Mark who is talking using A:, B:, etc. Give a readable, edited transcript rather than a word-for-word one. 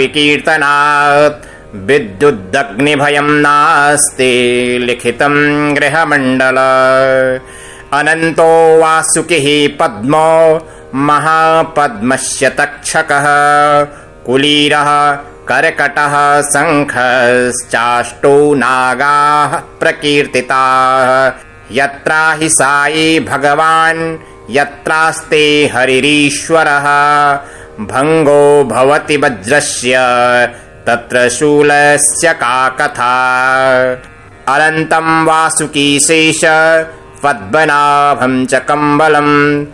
A: कीर्तनात् विद्युदग्निभयं नास्ति लिखितं गृहमण्डल अनन्तो वासुकिः पद्मो महापद्मस्य तक्षकः कुलीरः कर्कटः शङ्खश्चाष्टो नागाः प्रकीर्तिताः यत्राहि साई भगवान् यत्रास्ते हरिरीश्वरः भङ्गो भवति वज्रस्य तत्र शूलस्य का कथा अनन्तं वासुकीशेष पद्मनाभं च कम्बलम्